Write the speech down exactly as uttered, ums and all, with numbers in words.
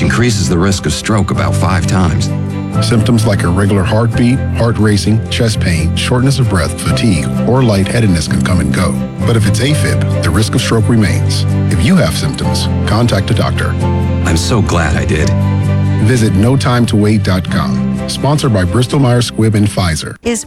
which increases the risk of stroke about five times. Symptoms like irregular heartbeat, heart racing, chest pain, shortness of breath, fatigue, or lightheadedness can come and go. But if it's AFib, the risk of stroke remains. If you have symptoms, contact a doctor. I'm so glad I did. Visit no time to wait dot com. Sponsored by Bristol Myers Squibb and Pfizer. Is